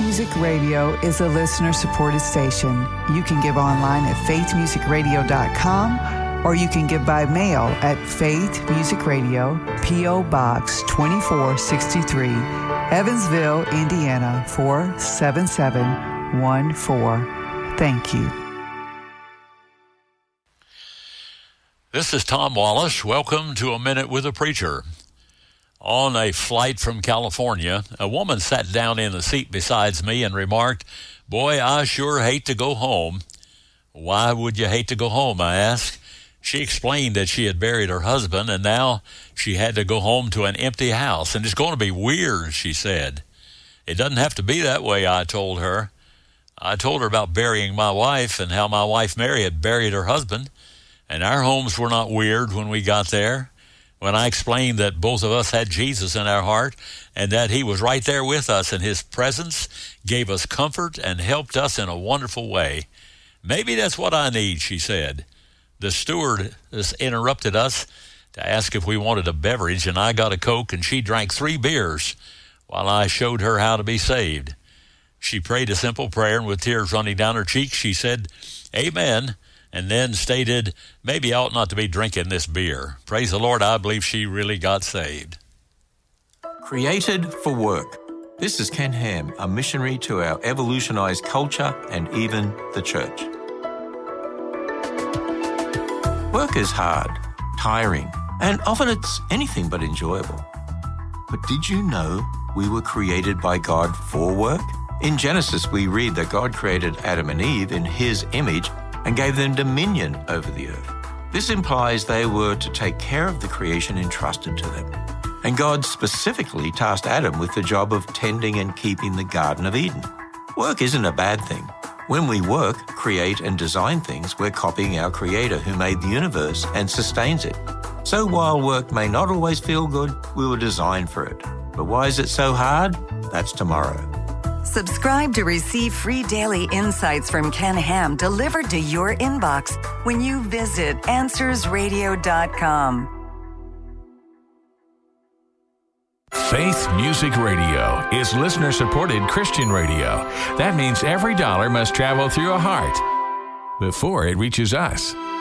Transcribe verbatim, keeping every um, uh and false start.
Music Radio is a listener-supported station. You can give online at faith music radio dot com, or you can give by mail at Faith Music Radio, P O. Box twenty-four sixty-three, Evansville, Indiana, four seven seven one four. Thank you. This is Tom Wallace. Welcome to A Minute with a Preacher. On a flight from California, a woman sat down in the seat beside me and remarked, "Boy, I sure hate to go home." "Why would you hate to go home?" I asked. She explained that she had buried her husband and now she had to go home to an empty house, and it's going to be weird, she said. "It doesn't have to be that way," I told her. I told her about burying my wife and how my wife Mary had buried her husband, and our homes were not weird when we got there. When I explained that both of us had Jesus in our heart and that he was right there with us, and his presence gave us comfort and helped us in a wonderful way. "Maybe that's what I need," she said. The steward interrupted us to ask if we wanted a beverage, and I got a Coke, and she drank three beers while I showed her how to be saved. She prayed a simple prayer, and with tears running down her cheeks, she said, "Amen," and then stated, "Maybe I ought not to be drinking this beer." Praise the Lord, I believe she really got saved. Created for work. This is Ken Ham, a missionary to our evolutionized culture and even the church. Work is hard, tiring, and often it's anything but enjoyable. But did you know we were created by God for work? In Genesis, we read that God created Adam and Eve in his image and gave them dominion over the earth. This implies they were to take care of the creation entrusted to them. And God specifically tasked Adam with the job of tending and keeping the Garden of Eden. Work isn't a bad thing. When we work, create, and design things, we're copying our Creator who made the universe and sustains it. So while work may not always feel good, we were designed for it. But why is it so hard? That's tomorrow. Subscribe to receive free daily insights from Ken Ham delivered to your inbox when you visit answers radio dot com. Faith Music Radio is listener-supported Christian radio. That means every dollar must travel through a heart before it reaches us.